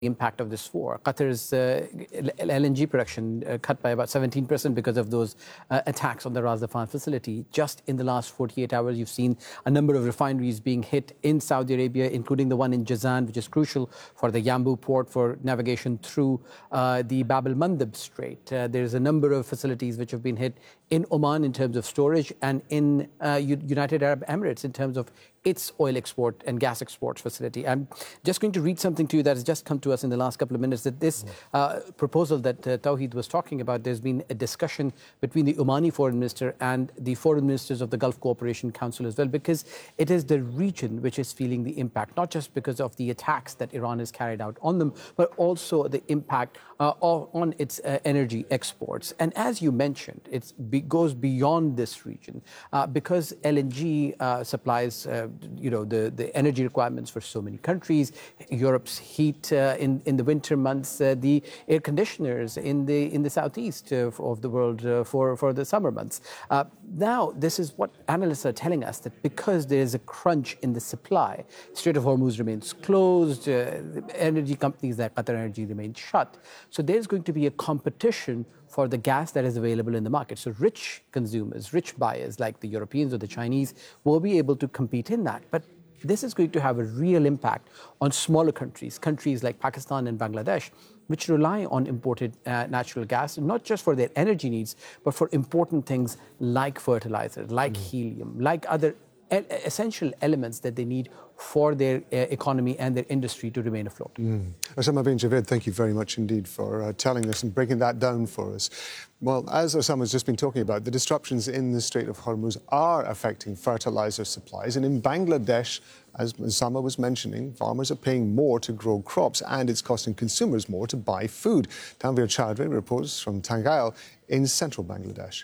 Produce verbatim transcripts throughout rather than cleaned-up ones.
impact of this war. Qatar's uh, L N G production uh, cut by about seventeen percent because of those uh, attacks on the Ras Laffan facility. Just in the last forty-eight hours, you've seen a number of refineries being hit in Saudi Arabia, including the one in Jazan, which is crucial for the Yanbu port for navigation through uh, the Bab el-Mandeb Strait. Uh, there's a number of facilities which have been hit in Oman in terms of storage and in uh, United Arab Emirates in terms of its oil export and gas export facility. I'm just going to read something to you that has just come to us in the last couple of minutes, that this uh, proposal that uh, Tawheed was talking about, there's been a discussion between the Omani foreign minister and the foreign ministers of the Gulf Cooperation Council as well, because it is the region which is feeling the impact, not just because of the attacks that Iran has carried out on them, but also the impact uh, of, on its uh, energy exports. And as you mentioned, it be, goes beyond this region uh, because L N G uh, supplies uh, you know, the, the energy requirements for so many countries, Europe's heat uh, in, in the winter months, uh, the air conditioners in the in the southeast uh, of the world uh, for, for the summer months. Uh, now, this is what analysts are telling us, that because there is a crunch in the supply, Strait of Hormuz remains closed, uh, energy companies like Qatar Energy remain shut. So there's going to be a competition for the gas that is available in the market. So rich consumers, rich buyers like the Europeans or the Chinese will be able to compete in that. But this is going to have a real impact on smaller countries, countries like Pakistan and Bangladesh, which rely on imported uh, natural gas, not just for their energy needs, but for important things like fertilizer, like mm. helium, like other essential elements that they need for their uh, economy and their industry to remain afloat. Mm. Osama bin Javed, thank you very much indeed for uh, telling us and breaking that down for us. Well, as Osama has just been talking about, the disruptions in the Strait of Hormuz are affecting fertilizer supplies. And in Bangladesh, as Osama was mentioning, farmers are paying more to grow crops and it's costing consumers more to buy food. Tanvir Chaudhry reports from Tangail in central Bangladesh.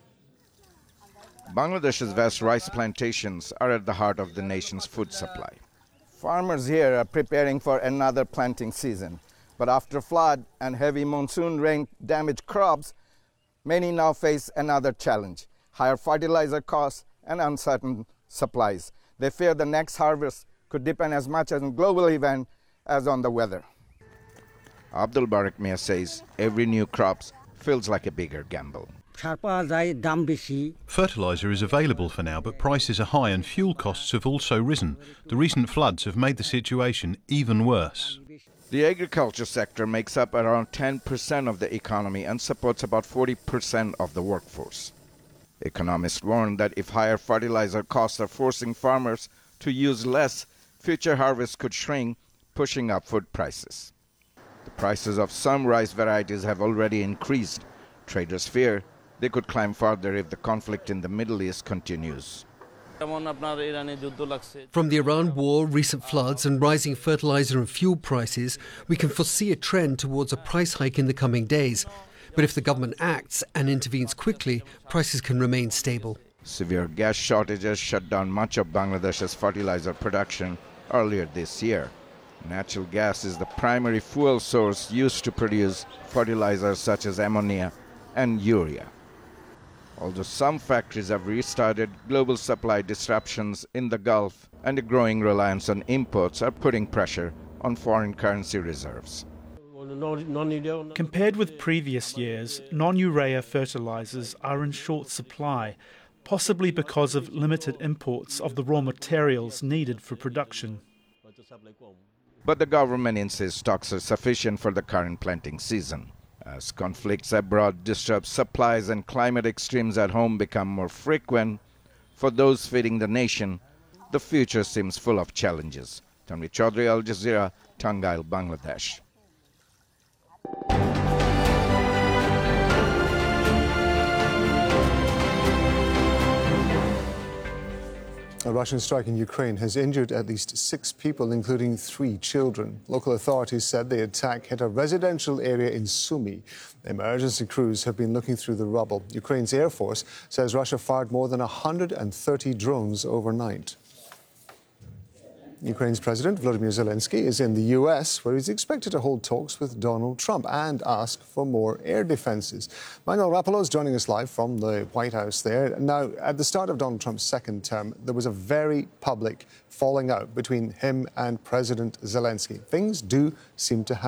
Bangladesh's vast rice plantations are at the heart of the nation's food supply. Farmers here are preparing for another planting season. But after flood and heavy monsoon rain damaged crops, many now face another challenge: higher fertilizer costs and uncertain supplies. They fear the next harvest could depend as much on global event as on the weather. Abdul Barak Mia says every new crop feels like a bigger gamble. Fertiliser is available for now, but prices are high and fuel costs have also risen. The recent floods have made the situation even worse. The agriculture sector makes up around ten percent of the economy and supports about forty percent of the workforce. Economists warn that if higher fertilizer costs are forcing farmers to use less, future harvests could shrink, pushing up food prices. The prices of some rice varieties have already increased. Traders fear they could climb further if the conflict in the Middle East continues. From the Iran war, recent floods and rising fertilizer and fuel prices, we can foresee a trend towards a price hike in the coming days. But if the government acts and intervenes quickly, prices can remain stable. Severe gas shortages shut down much of Bangladesh's fertilizer production earlier this year. Natural gas is the primary fuel source used to produce fertilizers such as ammonia and urea. Although some factories have restarted, global supply disruptions in the Gulf and a growing reliance on imports are putting pressure on foreign currency reserves. Compared with previous years, non-urea fertilizers are in short supply, possibly because of limited imports of the raw materials needed for production. But the government insists stocks are sufficient for the current planting season. As conflicts abroad disrupt supplies and climate extremes at home become more frequent, for those feeding the nation, the future seems full of challenges. Tanvir Chaudhry, Al Jazeera, Tangail, Bangladesh. A Russian strike in Ukraine has injured at least six people, including three children. Local authorities said the attack hit a residential area in Sumy. Emergency crews have been looking through the rubble. Ukraine's Air Force says Russia fired more than one hundred thirty drones overnight. Ukraine's President Volodymyr Zelensky is in the U S, where he's expected to hold talks with Donald Trump and ask for more air defences. Manuel Rapallo is joining us live from the White House there. Now, at the start of Donald Trump's second term, there was a very public falling out between him and President Zelensky. Things do seem to have